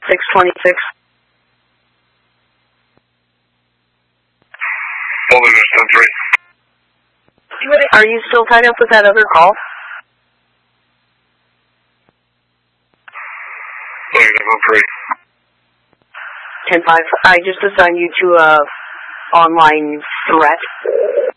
626. Holding this 10-3. Are you still tied up with that other call? Negative 10-5. 3. I just assigned you to a online threat.